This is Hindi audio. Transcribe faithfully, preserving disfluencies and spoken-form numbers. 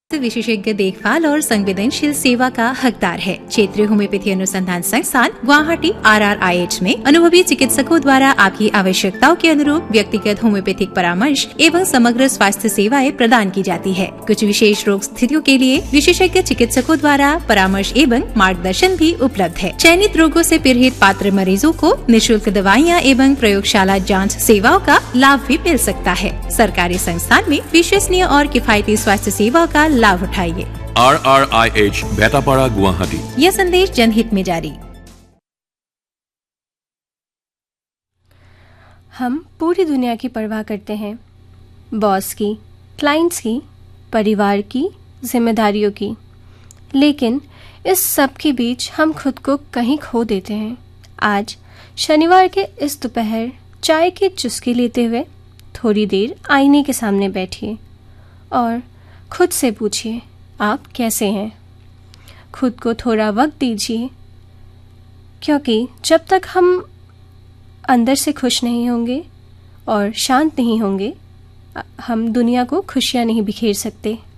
विशेषज्ञ देखभाल और संवेदनशील सेवा का हकदार है। क्षेत्रीय होम्योपैथी अनुसंधान संस्थान Guwahati are are I H में अनुभवी चिकित्सकों द्वारा आपकी आवश्यकताओं के अनुरूप व्यक्तिगत होम्योपैथिक परामर्श एवं समग्र स्वास्थ्य सेवाएं प्रदान की जाती है। कुछ विशेष रोग स्थितियों के लिए विशेषज्ञ चिकित्सकों द्वारा परामर्श एवं मार्गदर्शन भी उपलब्ध है। चयनित रोगों से पीड़ित पात्र मरीजों को निःशुल्क दवाइयाँ एवं प्रयोगशाला जाँच सेवाओं का लाभ भी मिल सकता है। सरकारी संस्थान में विश्वसनीय और किफायती स्वास्थ्य सेवाओं का लाभ उठाइए। Are are I H बेटापाड़ा Guwahati. यह संदेश जनहित में जारी। हम पूरी दुनिया की परवाह करते हैं, बॉस की, क्लाइंट्स की, परिवार की, जिम्मेदारियों की, लेकिन इस सब के बीच हम खुद को कहीं खो देते हैं। आज शनिवार के इस दोपहर चाय की चुस्की लेते हुए थोड़ी देर आईने के सामने बैठिए और खुद से पूछिए आप कैसे हैं। खुद को थोड़ा वक्त दीजिए, क्योंकि जब तक हम अंदर से खुश नहीं होंगे और शांत नहीं होंगे, हम दुनिया को खुशियाँ नहीं बिखेर सकते।